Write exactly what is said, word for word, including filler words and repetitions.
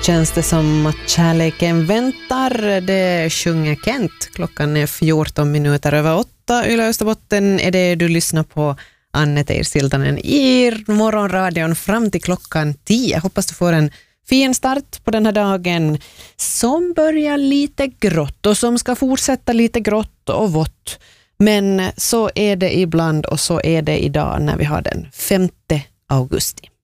känns det som att kärleken väntar. Det sjunger Kent. Klockan är fjorton minuter över åtta. Yle Österbotten är det du lyssnar på. Anne Teir Siltanen i morgonradion fram till klockan tio. Hoppas du får en fin start på den här dagen som börjar lite grått och som ska fortsätta lite grått och vått. Men så är det ibland och så är det idag när vi har den femte augusti.